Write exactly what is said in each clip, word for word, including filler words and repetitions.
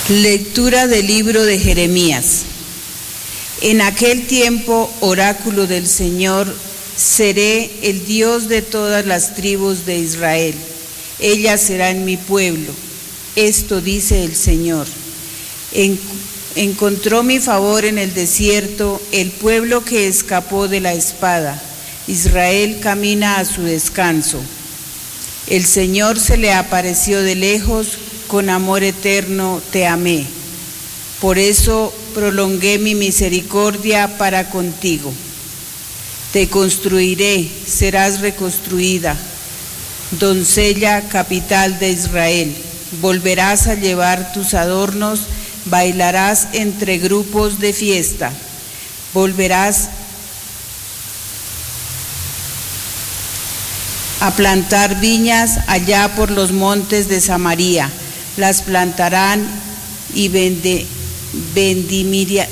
Lectura del libro de Jeremías. En aquel tiempo, oráculo del Señor, seré el Dios de todas las tribus de Israel. Ellas serán mi pueblo. Esto dice el Señor. En, encontró mi favor en el desierto el pueblo que escapó de la espada. Israel camina a su descanso. El Señor se le apareció de lejos, con amor eterno te amé. Por eso prolongué mi misericordia para contigo. Te construiré, serás reconstruida, doncella capital de Israel. Volverás a llevar tus adornos, bailarás entre grupos de fiesta. Volverás a plantar viñas allá por los montes de Samaria. Las plantarán y vende, vendimiria,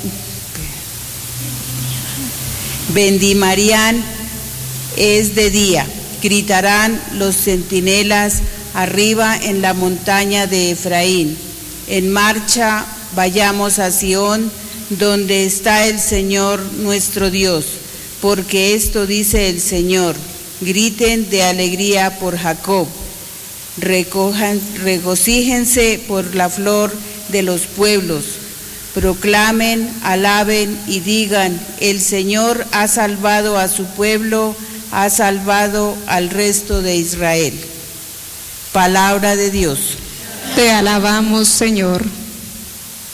vendimarían es de día. Gritarán los centinelas arriba en la montaña de Efraín. En marcha vayamos a Sión, donde está el Señor nuestro Dios, porque esto dice el Señor. Griten de alegría por Jacob. Recojan, regocíjense por la flor de los pueblos, proclamen, alaben y digan: el Señor ha salvado a su pueblo, ha salvado al resto de Israel. Palabra de Dios. Te alabamos, Señor.